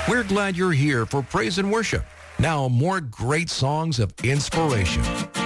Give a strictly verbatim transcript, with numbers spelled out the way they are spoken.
We're glad you're here for praise and worship. Now, more great songs of inspiration.